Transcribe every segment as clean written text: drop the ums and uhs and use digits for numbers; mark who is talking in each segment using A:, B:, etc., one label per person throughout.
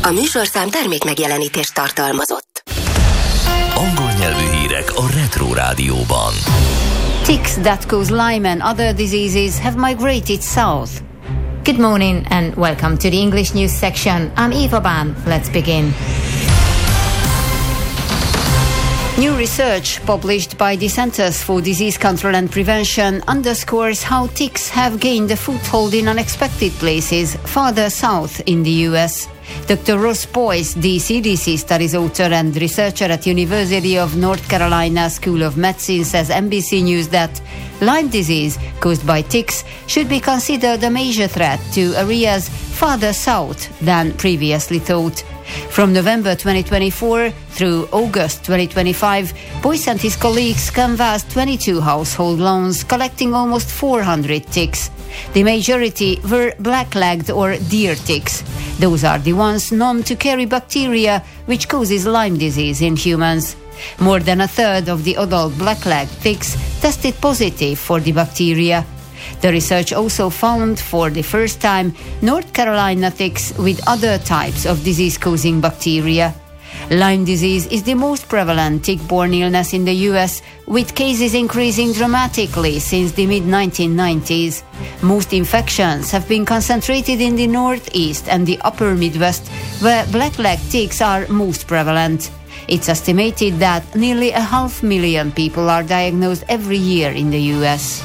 A: A műsorszám termék megjelenítést tartalmazott.
B: Angol nyelvű hírek a Retro Rádióban.
C: Ticks that cause Lyme and other diseases have migrated south.
D: Good morning and welcome to the English news section. I'm Eva Ban. Let's begin.
C: New research published by the Centers for Disease Control and Prevention underscores how ticks have gained a foothold in unexpected places farther south in the US. Dr. Ross Boyce, the CDC studies author and researcher at University of North Carolina School of Medicine, says NBC News that Lyme disease caused by ticks should be considered a major threat to areas farther south than previously thought. From November 2024 through August 2025, Boyce and his colleagues canvassed 22 household lawns, collecting almost 400 ticks. The majority were black-legged or deer ticks. Those are the ones known to carry bacteria which causes Lyme disease in humans. More than a third of the adult black-legged ticks tested positive for the bacteria. The research also found for the first time North Carolina ticks with other types of disease-causing bacteria. Lyme disease is the most prevalent tick-borne illness in the US, with cases increasing dramatically since the mid-1990s. Most infections have been concentrated in the Northeast and the upper Midwest, where black-legged ticks are most prevalent. It's estimated that nearly 500,000 people are diagnosed every year in the US.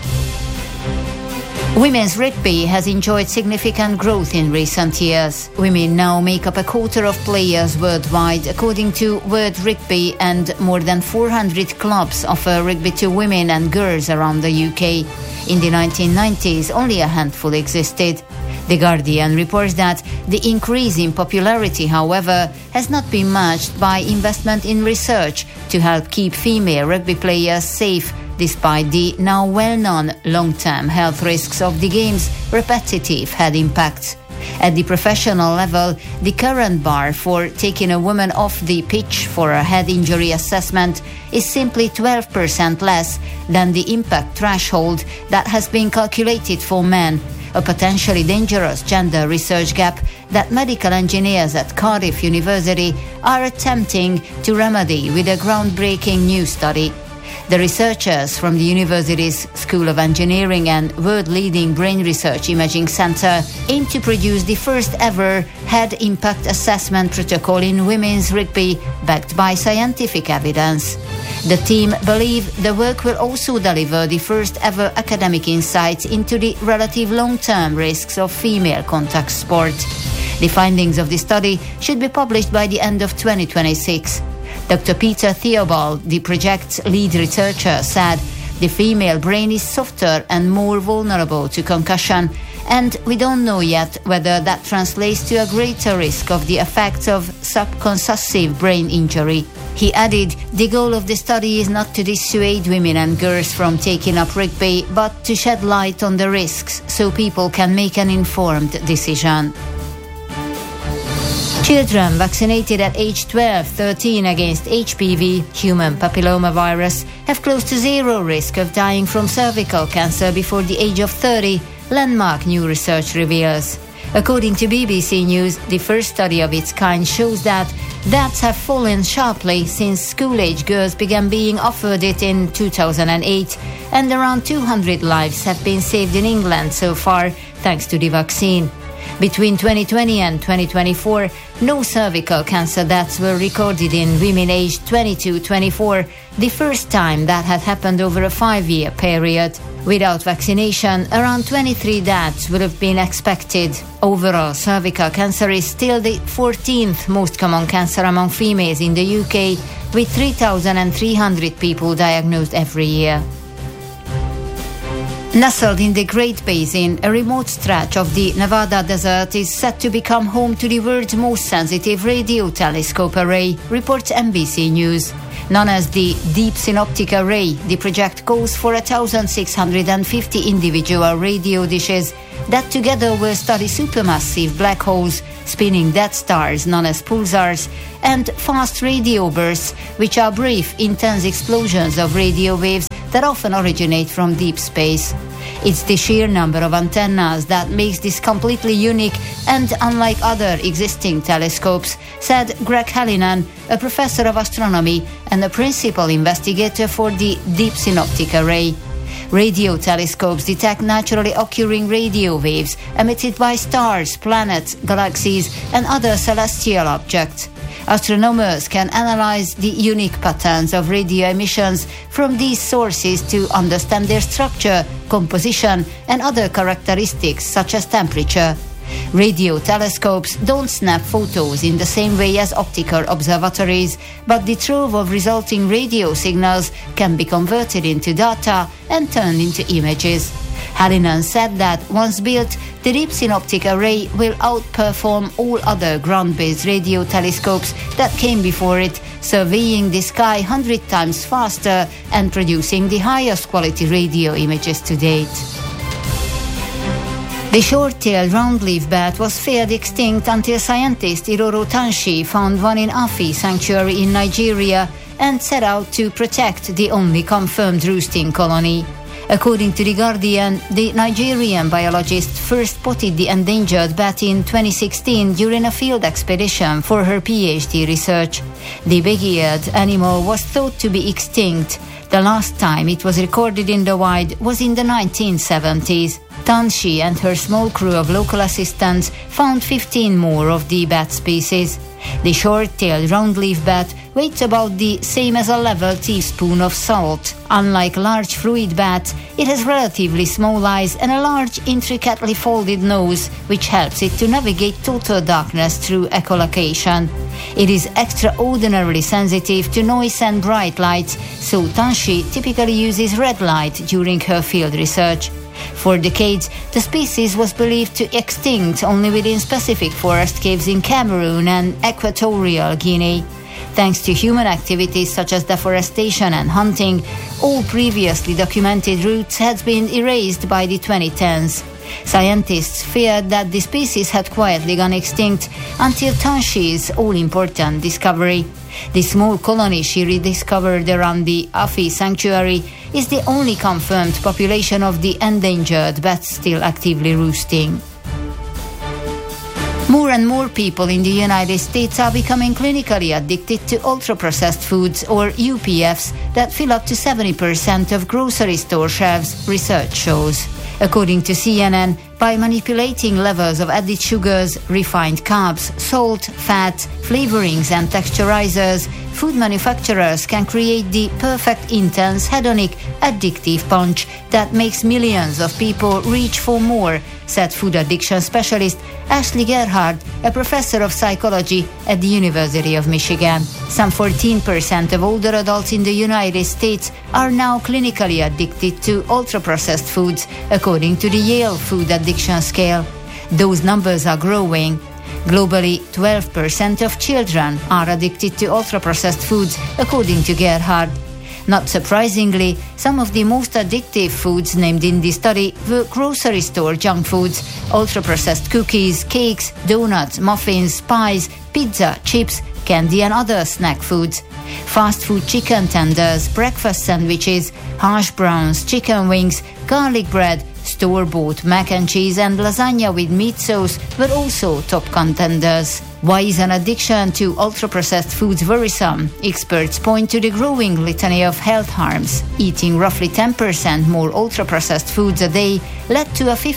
C: Women's rugby has enjoyed significant growth in recent years. Women now make up a quarter of players worldwide, according to World Rugby, and more than 400 clubs offer rugby to women and girls around the UK. In the 1990s, only a handful existed. The Guardian reports that the increase in popularity, however, has not been matched by investment in research to help keep female rugby players safe, despite the now well-known long-term health risks of the game's repetitive head impacts. At the professional level, the current bar for taking a woman off the pitch for a head injury assessment is simply 12% less than the impact threshold that has been calculated for men, a potentially dangerous gender research gap that medical engineers at Cardiff University are attempting to remedy with a groundbreaking new study. The researchers from the university's School of Engineering and world-leading Brain Research Imaging Center aim to produce the first ever head impact assessment protocol in women's rugby, backed by scientific evidence. The team believe the work will also deliver the first ever academic insights into the relative long-term risks of female contact sport. The findings of the study should be published by the end of 2026. Dr. Peter Theobald, the project's lead researcher, said the female brain is softer and more vulnerable to concussion, and we don't know yet whether that translates to a greater risk of the effects of subconcussive brain injury. He added, the goal of the study is not to dissuade women and girls from taking up rugby, but to shed light on the risks so people can make an informed decision. Children vaccinated at age 12-13 against HPV, human papillomavirus, have close to zero risk of dying from cervical cancer before the age of 30, landmark new research reveals. According to BBC News, the first study of its kind shows that deaths have fallen sharply since school-age girls began being offered it in 2008, and around 200 lives have been saved in England so far thanks to the vaccine. Between 2020 and 2024, no cervical cancer deaths were recorded in women aged 22-24, the first time that had happened over a 5-year period. Without vaccination, around 23 deaths would have been expected. Overall, cervical cancer is still the 14th most common cancer among females in the UK, with 3,300 people diagnosed every year. Nestled in the Great Basin, a remote stretch of the Nevada desert is set to become home to the world's most sensitive radio telescope array, reports NBC News. Known as the Deep Synoptic Array, the project calls for 1,650 individual radio dishes that together will study supermassive black holes, spinning dead stars known as pulsars, and fast radio bursts, which are brief, intense explosions of radio waves that often originate from deep space. It's the sheer number of antennas that makes this completely unique and unlike other existing telescopes, said Greg Hallinan, a professor of astronomy and a principal investigator for the Deep Synoptic Array. Radio telescopes detect naturally occurring radio waves emitted by stars, planets, galaxies, and other celestial objects. Astronomers can analyze the unique patterns of radio emissions from these sources to understand their structure, composition, and other characteristics such as temperature. Radio telescopes don't snap photos in the same way as optical observatories, but the trove of resulting radio signals can be converted into data and turned into images. Hallinan said that once built, the Deep Synoptic Array will outperform all other ground-based radio telescopes that came before it, surveying the sky 100 times faster and producing the highest quality radio images to date. The short-tailed roundleaf bat was feared extinct until scientist Iroro Tanshi found one in Afi Sanctuary in Nigeria and set out to protect the only confirmed roosting colony. According to The Guardian, the Nigerian biologist first spotted the endangered bat in 2016 during a field expedition for her PhD research. The big-eared animal was thought to be extinct. The last time it was recorded in the wild was in the 1970s. Tanshi and her small crew of local assistants found 15 more of the bat species. The short-tailed roundleaf bat weighs about the same as a level teaspoon of salt. Unlike large fruit bats, it has relatively small eyes and a large, intricately folded nose, which helps it to navigate total darkness through echolocation. It is extraordinarily sensitive to noise and bright lights, so Tanshi typically uses red light during her field research. For decades, the species was believed to extinct only within specific forest caves in Cameroon and Equatorial Guinea. Thanks to human activities such as deforestation and hunting, all previously documented routes had been erased by the 2010s. Scientists feared that the species had quietly gone extinct until Tanshi's all-important discovery. The small colony she rediscovered around the Afi Sanctuary is the only confirmed population of the endangered bat still actively roosting. More and more people in the United States are becoming clinically addicted to ultra-processed foods, or UPFs, that fill up to 70% of grocery store shelves, research shows. According to CNN, by manipulating levels of added sugars, refined carbs, salt, fat, flavorings and texturizers, food manufacturers can create the perfect, intense, hedonic, addictive punch that makes millions of people reach for more, said food addiction specialist Ashley Gerhardt, a professor of psychology at the University of Michigan. Some 14% of older adults in the United States are now clinically addicted to ultra-processed foods, according to the Yale Food Addiction Scale. Those numbers are growing. Globally, 12% of children are addicted to ultra-processed foods, according to Gerhardt. Not surprisingly, some of the most addictive foods named in the study were grocery store junk foods, ultra-processed cookies, cakes, donuts, muffins, pies, pizza, chips, candy and other snack foods. Fast food chicken tenders, breakfast sandwiches, hash browns, chicken wings, garlic bread, store-bought mac and cheese and lasagna with meat sauce were also top contenders. Why is an addiction to ultra-processed foods worrisome? Experts point to the growing litany of health harms. Eating roughly 10% more ultra-processed foods a day led to a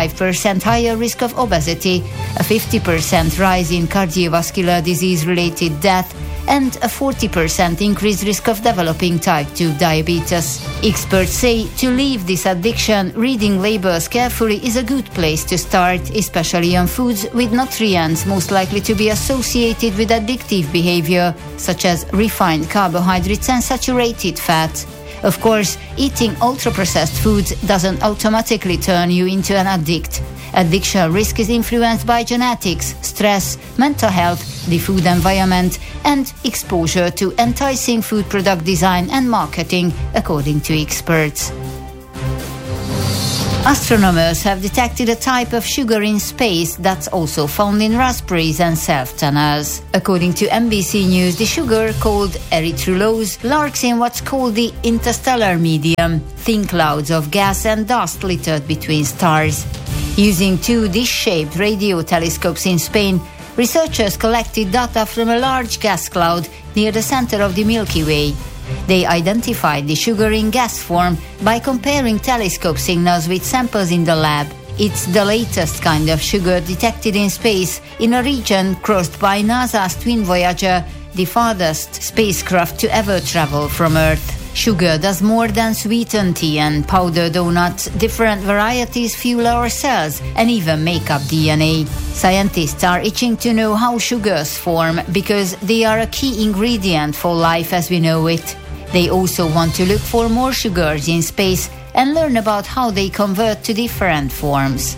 C: 55% higher risk of obesity, a 50% rise in cardiovascular disease-related death, and a 40% increased risk of developing type 2 diabetes. Experts say to leave this addiction, reading labels carefully is a good place to start, especially on foods with nutrients most likely to be associated with addictive behavior, such as refined carbohydrates and saturated fat. Of course, eating ultra-processed foods doesn't automatically turn you into an addict. Addiction risk is influenced by genetics, stress, mental health, the food environment, and exposure to enticing food product design and marketing, according to experts. Astronomers have detected a type of sugar in space that's also found in raspberries and self-tanners. According to NBC News, the sugar, called erythrulose, lurks in what's called the interstellar medium, thin clouds of gas and dust littered between stars. Using two dish-shaped radio telescopes in Spain, researchers collected data from a large gas cloud near the center of the Milky Way. They identified the sugar in gas form by comparing telescope signals with samples in the lab. It's the latest kind of sugar detected in space in a region crossed by NASA's Twin Voyager, the farthest spacecraft to ever travel from Earth. Sugar does more than sweeten tea and powder donuts. Different varieties fuel our cells and even make up DNA. Scientists are itching to know how sugars form because they are a key ingredient for life as we know it. They also want to look for more sugars in space and learn about how they convert to different forms.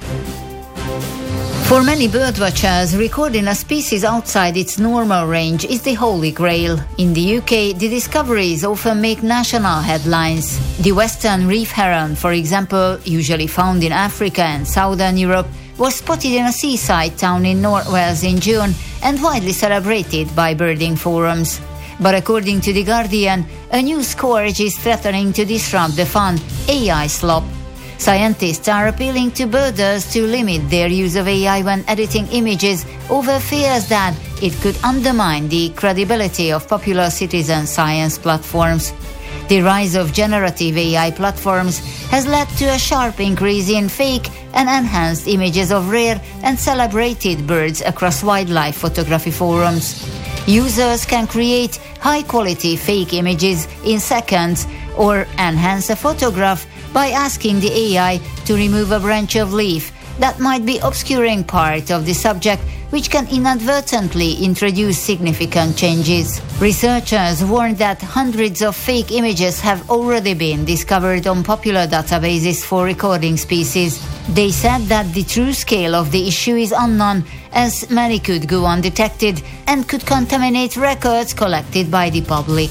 C: For many birdwatchers, recording a species outside its normal range is the holy grail. In the UK, the discoveries often make national headlines. The western reef heron, for example, usually found in Africa and southern Europe, was spotted in a seaside town in North Wales in June and widely celebrated by birding forums. But according to The Guardian, a new scourge is threatening to disrupt the fun, AI slop. Scientists are appealing to birders to limit their use of AI when editing images over fears that it could undermine the credibility of popular citizen science platforms. The rise of generative AI platforms has led to a sharp increase in fake and enhanced images of rare and celebrated birds across wildlife photography forums. Users can create high-quality fake images in seconds or enhance a photograph by asking the AI to remove a branch of leaf that might be obscuring part of the subject, which can inadvertently introduce significant changes. Researchers warned that hundreds of fake images have already been discovered on popular databases for recording species. They said that the true scale of the issue is unknown, as many could go undetected and could contaminate records collected by the public.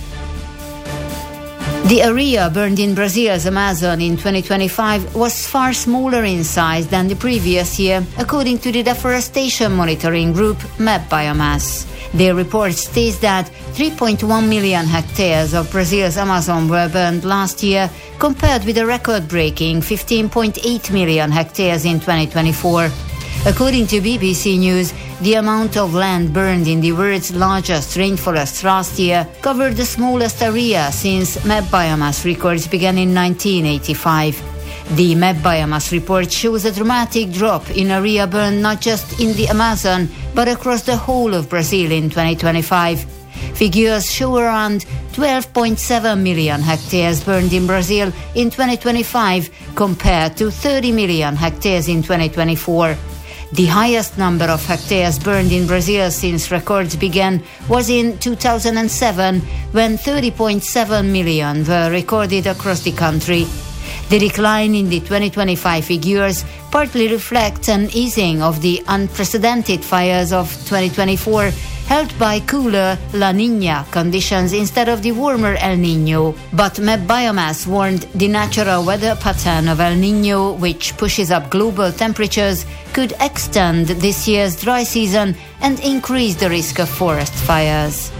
C: The area burned in Brazil's Amazon in 2025 was far smaller in size than the previous year, according to the deforestation monitoring group MapBiomass. Their report states that 3.1 million hectares of Brazil's Amazon were burned last year, compared with a record-breaking 15.8 million hectares in 2024. According to BBC News, the amount of land burned in the world's largest rainforest last year covered the smallest area since MapBiomass records began in 1985. The MapBiomass report shows a dramatic drop in area burned not just in the Amazon, but across the whole of Brazil in 2025. Figures show around 12.7 million hectares burned in Brazil in 2025 compared to 30 million hectares in 2024. The highest number of hectares burned in Brazil since records began was in 2007, when 30.7 million were recorded across the country. The decline in the 2025 figures partly reflects an easing of the unprecedented fires of 2024, helped by cooler La Niña conditions instead of the warmer El Niño. But MapBiomass warned the natural weather pattern of El Niño, which pushes up global temperatures, could extend this year's dry season and increase the risk of forest fires.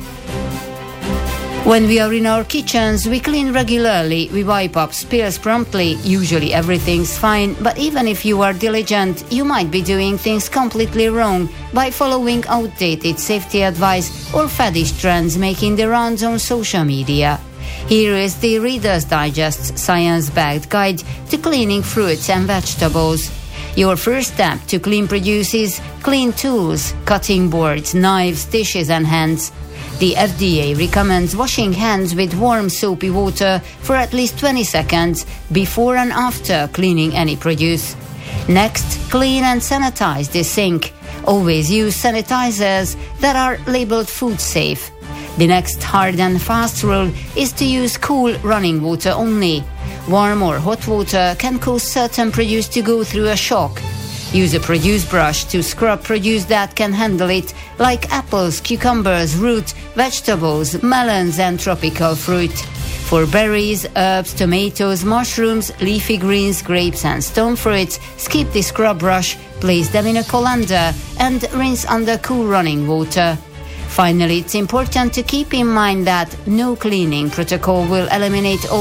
C: When we are in our kitchens, we clean regularly, we wipe up spills promptly, usually everything's fine, but even if you are diligent, you might be doing things completely wrong by following outdated safety advice or fetish trends making the rounds on social media. Here is the Reader's Digest science-backed guide to cleaning fruits and vegetables. Your first step to clean produce is clean tools, cutting boards, knives, dishes and hands. The FDA recommends washing hands with warm soapy water for at least 20 seconds before and after cleaning any produce. Next, clean and sanitize the sink. Always use sanitizers that are labeled food safe. The next hard and fast rule is to use cool running water only. Warm or hot water can cause certain produce to go through a shock. Use a produce brush to scrub produce that can handle it, like apples, cucumbers, root, vegetables, melons and tropical fruit. For berries, herbs, tomatoes, mushrooms, leafy greens, grapes and stone fruits, skip the scrub brush, place them in a colander and rinse under cool running water. Finally, it's important to keep in mind that no cleaning protocol will eliminate all